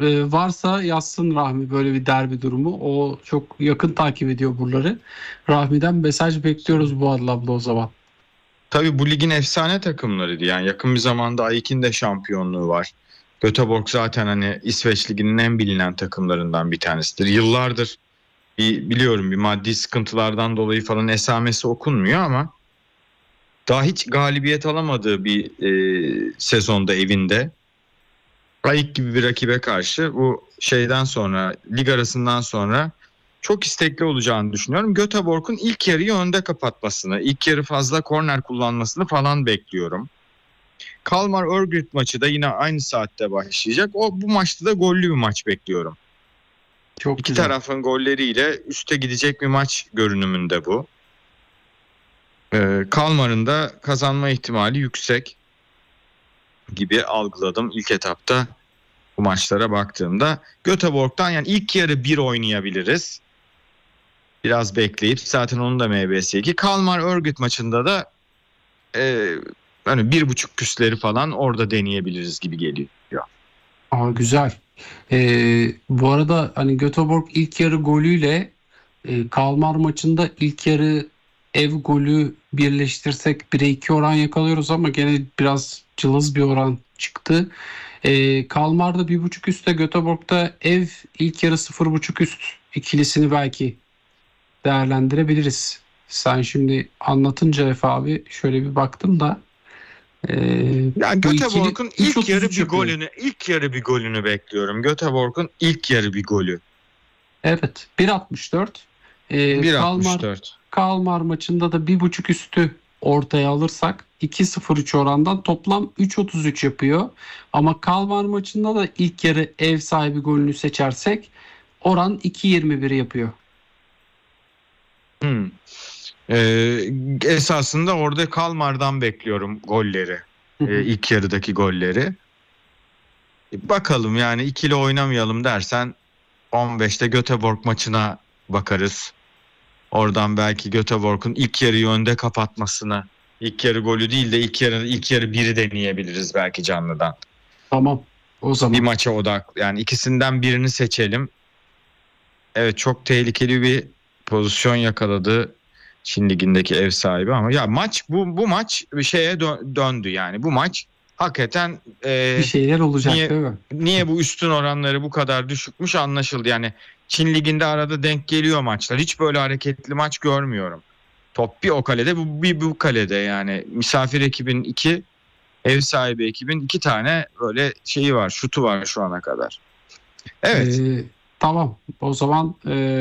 varsa yazsın Rahmi böyle bir derbi durumu. O çok yakın takip ediyor buraları. Rahmi'den mesaj bekliyoruz bu anlamda o zaman. Tabii bu ligin efsane takımlarıydı. Yani yakın bir zamanda AEK'in de şampiyonluğu var. Göteborg zaten hani İsveç Ligi'nin en bilinen takımlarından bir tanesidir. Yıllardır biliyorum bir maddi sıkıntılardan dolayı falan esamesi okunmuyor ama daha hiç galibiyet alamadığı bir sezonda evinde AEK gibi bir rakibe karşı bu şeyden sonra lig arasından sonra çok istekli olacağını düşünüyorum. Göteborg'un ilk yarıyı önde kapatmasını, ilk yarı fazla korner kullanmasını falan bekliyorum. Kalmar Örgryte maçı da yine aynı saatte başlayacak. Bu maçta da gollü bir maç bekliyorum. Çok İki güzel. tarafın golleriyle üste gidecek bir maç görünümünde bu. Kalmar'ın da kazanma ihtimali yüksek gibi algıladım ilk etapta bu maçlara baktığımda. Göteborg'dan yani ilk yarı bir oynayabiliriz. Biraz bekleyip zaten onun da MBS 2. Kalmar Örgüt maçında da hani 1.5 üstleri falan orada deneyebiliriz gibi geliyor. Güzel. Bu arada hani Göteborg ilk yarı golüyle Kalmar maçında ilk yarı ev golü birleştirsek 1'e 2 oran yakalıyoruz ama gene biraz cılız bir oran çıktı. Kalmar'da 1.5 üstte, Göteborg'da ev ilk yarı 0.5 üst ikilisini belki değerlendirebiliriz. Sen şimdi anlatınca Efe abi şöyle bir baktım da Yani bu ikili Göteborg'un 3.33 yapıyor. ilk yarı bir golünü bekliyorum. Göteborg'un ilk yarı bir golü. Evet, 1.64. Kalmar 1.64. Kalmar maçında da 1.5 üstü ortaya alırsak 2.03 orandan toplam 3.33 yapıyor. Ama Kalmar maçında da ilk yarı ev sahibi golünü seçersek oran 2.21 yapıyor. Hmm. Esasında orada Kalmar'dan bekliyorum golleri. İlk yarıdaki golleri. Bakalım yani ikili oynamayalım dersen 15'te Göteborg maçına bakarız. Oradan belki Göteborg'un ilk yarıyı önde kapatmasını, ilk yarı golü değil de ilk yarı biri deneyebiliriz belki canlıdan. Tamam, o Bir zaman. maça yani ikisinden birini seçelim. Evet, çok tehlikeli bir pozisyon yakaladı Çin Ligi'ndeki ev sahibi ama ya bu maç bir şeye döndü yani. Bu maç hakikaten Bir şeyler olacak niye değil mi? niye bu üstün oranları bu kadar düşükmüş anlaşıldı. Yani Çin Ligi'nde arada denk geliyor maçlar. Hiç böyle hareketli maç görmüyorum. Top bir o kalede bu kalede yani. Misafir ekibin 2, ev sahibi ekibin 2 tane böyle şeyi var, şutu var şu ana kadar. Evet. Tamam, o zaman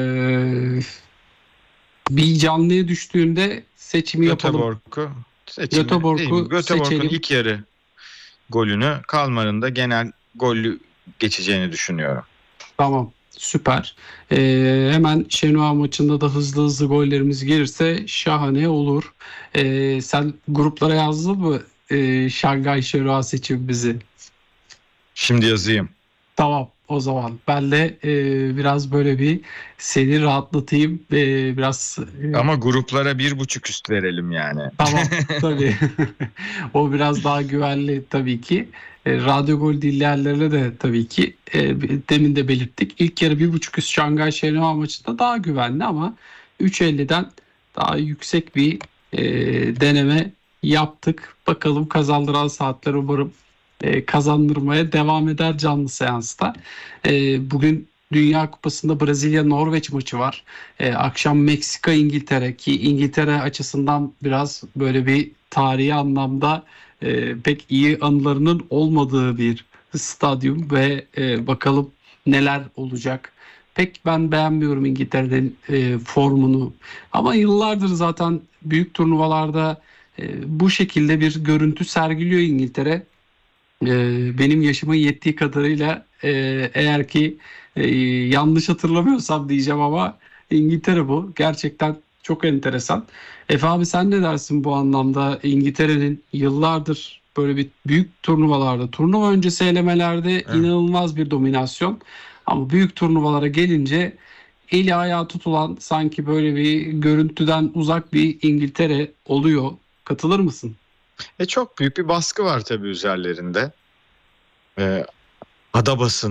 bir canlıya düştüğünde seçimi yapalım. Göteborg'u değil mi? Göteborg'u Göteborg'un seçelim. ilk yarı golünü, Kalmar'ın da genel gollü geçeceğini düşünüyorum. Tamam, süper. Hemen Şenua maçında da hızlı hızlı gollerimiz gelirse şahane olur. Sen gruplara yazdın mı Şangay Şenua seçimimizi? Şimdi yazayım. Tamam, o zaman ben de biraz böyle bir seni rahatlatayım. Biraz Ama gruplara 1.5 üst verelim yani. tamam tabii. O biraz daha güvenli tabii ki. Radyo Gol dinleyenlerine de tabii ki demin de belirttik. İlk yarı 1.5 üst Şangay Şenova maçında daha güvenli ama 3.50'den daha yüksek bir deneme yaptık. Bakalım kazandıran saatler umarım kazandırmaya devam eder canlı seansta. Bugün Dünya Kupası'nda Brezilya-Norveç maçı var. Akşam Meksika-İngiltere ki İngiltere açısından biraz böyle bir tarihi anlamda pek iyi anılarının olmadığı bir stadyum ve bakalım neler olacak. Pek ben beğenmiyorum İngiltere'nin formunu ama yıllardır zaten büyük turnuvalarda bu şekilde bir görüntü sergiliyor İngiltere. Benim yaşıma yettiği kadarıyla eğer ki yanlış hatırlamıyorsam diyeceğim ama İngiltere bu. Gerçekten çok enteresan. Efe abi sen ne dersin bu anlamda? İngiltere'nin yıllardır böyle bir büyük turnuvalarda, turnuva öncesi elemelerde Evet. inanılmaz bir dominasyon. Ama büyük turnuvalara gelince eli ayağı tutulan sanki böyle bir görüntüden uzak bir İngiltere oluyor. Katılır mısın? Çok büyük bir baskı var tabii üzerlerinde. Ada basını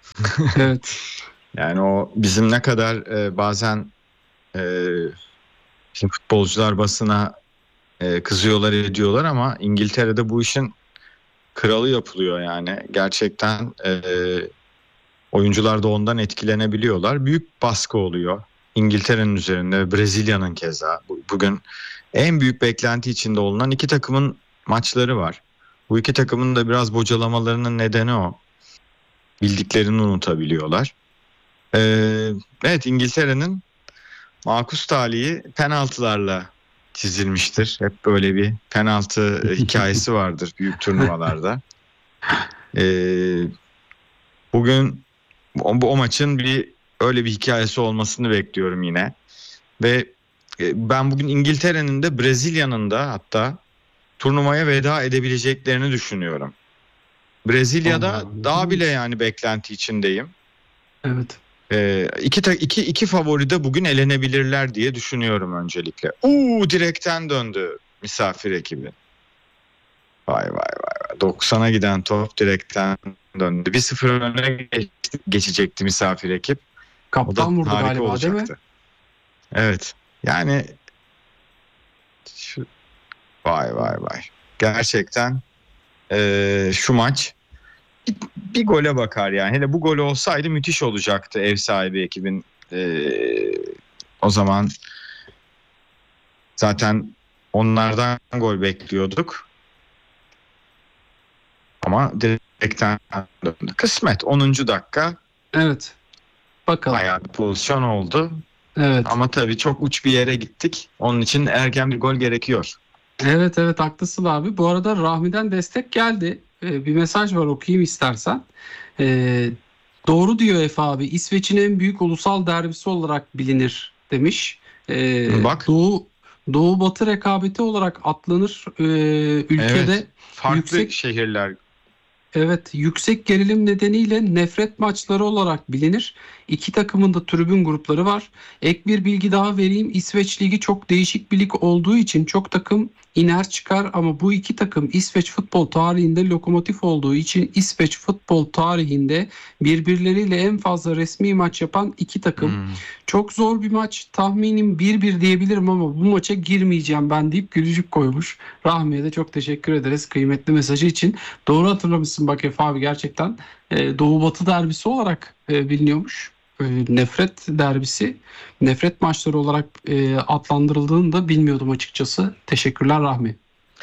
Evet. Yani o bizim ne kadar bazen şimdi futbolcular basına kızıyorlar ediyorlar ama İngiltere'de bu işin kralı yapılıyor yani. Gerçekten oyuncular da ondan etkilenebiliyorlar. Büyük baskı oluyor İngiltere'nin üzerinde, Brezilya'nın keza. Bugün en büyük beklenti içinde olunan iki takımın maçları var. Bu iki takımın da biraz bocalamalarının nedeni o. Bildiklerini unutabiliyorlar. Evet, İngiltere'nin makus talihi penaltılarla çizilmiştir. Hep böyle bir penaltı hikayesi vardır büyük turnuvalarda. Ee, Bugün o maçın öyle bir hikayesi olmasını bekliyorum yine. Ve ben bugün İngiltere'nin de Brezilya'nın da hatta turnuvaya veda edebileceklerini düşünüyorum. Brezilya'da Vallahi neden daha bile olmasın? yani beklenti içindeyim. Evet. İki favori de bugün elenebilirler diye düşünüyorum öncelikle. Direkten döndü misafir ekibi. Vay vay vay. 90'a giden top direkten döndü. 1-0 öne geçecekti misafir ekip. O da Kaptan vurdu harika galiba değil mi? olacaktı. Evet. Yani şu, vay vay vay. Gerçekten şu maç bir gole bakar yani. Hele bu gol olsaydı müthiş olacaktı ev sahibi ekibin. O zaman zaten onlardan gol bekliyorduk. Ama direkten döndü. Kısmet 10. dakika Evet. Bakalım. bayağı bir pozisyon oldu. Evet. Ama tabii çok uç bir yere gittik. Onun için erken bir gol gerekiyor. Evet, evet, haklısın abi. Bu arada Rahmi'den destek geldi. Bir mesaj var, okuyayım istersen. Ee, doğru diyor Efe abi. İsveç'in en büyük ulusal derbisi olarak bilinir demiş. Bak, Doğu Batı rekabeti olarak atlanır. evet, Ülkede farklı yüksek şehirler. Evet, yüksek gerilim nedeniyle nefret maçları olarak bilinir. İki takımın da tribün grupları var. Ek bir bilgi daha vereyim. İsveç Ligi çok değişik bir lig olduğu için çok takım iner çıkar ama bu iki takım İsveç futbol tarihinde lokomotif olduğu için İsveç futbol tarihinde birbirleriyle en fazla resmi maç yapan iki takım. Hmm. Çok zor bir maç. Tahminim 1-1 diyebilirim ama bu maça girmeyeceğim ben deyip gülücük koymuş. Rahmi'ye de çok teşekkür ederiz kıymetli mesajı için. Doğru hatırlamışsın bak Efe abi, gerçekten Doğu Batı derbisi olarak biliniyormuş. Nefret derbisi, nefret maçları olarak adlandırıldığını da bilmiyordum açıkçası. Teşekkürler Rahmi.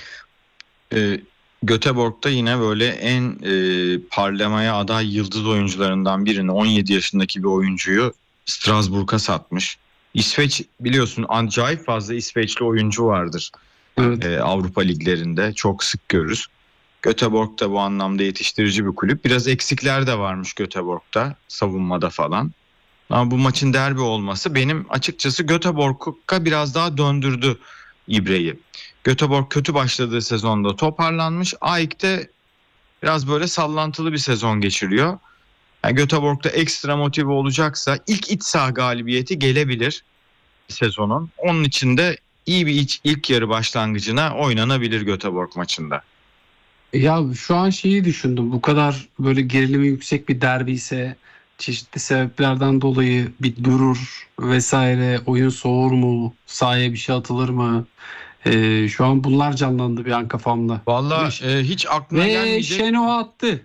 Göteborg'da yine böyle en parlamaya aday yıldız oyuncularından birini, 17 yaşındaki bir oyuncuyu Strasbourg'a satmış. İsveç, biliyorsun, acayip fazla İsveçli oyuncu vardır. Evet. Avrupa liglerinde çok sık görürüz. Göteborg da bu anlamda yetiştirici bir kulüp. Biraz eksikler de varmış Göteborg'da, savunmada falan. Ama bu maçın derbi olması benim açıkçası Göteborg'a biraz daha döndürdü ibreyi. Göteborg kötü başladığı sezonda toparlanmış. AEK'te biraz böyle sallantılı bir sezon geçiriyor. Yani Göteborg'da ekstra motive olacaksa ilk iç saha galibiyeti gelebilir sezonun. Onun için de iyi bir ilk yarı başlangıcına oynanabilir Göteborg maçında. Ya şu an şeyi düşündüm. Bu kadar böyle gerilimi yüksek bir derbi ise çeşitli sebeplerden dolayı bir durur vesaire, oyun soğur mu, sahaya bir şey atılır mı? Şu an bunlar canlandı bir an kafamda. Valla hiç aklına Ve gelmeyecek. Şenol attı.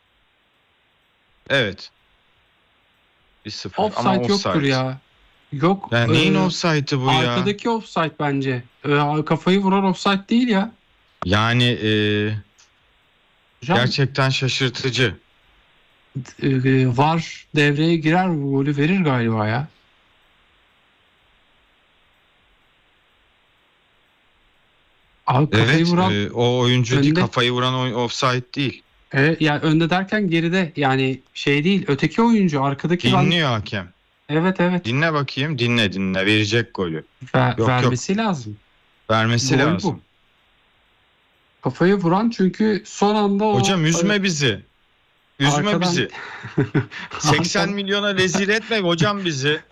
Evet. 1-0 ama Offside yoktur offside. ya. Yok. Yani neyin offside'ı bu ya? Arkadaki offside bence. Kafayı vuran offside değil ya. Yani Hocam gerçekten şaşırtıcı. VAR devreye girer, bu golü verir galiba ya. Abi kafayı Evet, vuran o oyuncu değil, önde. kafayı vuran offside değil. Yani önde derken geride, yani şey değil, öteki oyuncu arkadaki ben. Dinliyor hakem. Evet, evet, Dinle bakayım, dinle, verecek golü. Yok, vermesi lazım. vermesi Gol bu. lazım. Kafayı vuran, çünkü son anda o Hocam üzme bizi. Üzme arkadan bizi. 80 arkadan milyona rezil etme hocam bizi.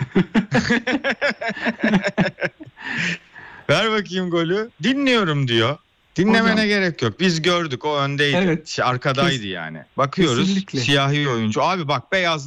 Ver bakayım golü. Dinliyorum diyor. Dinlemene Hocam, gerek yok. Biz gördük, o öndeydi. evet, Arkadaydı yani. Bakıyoruz kesinlikle. siyahi oyuncu. Abi bak, beyaz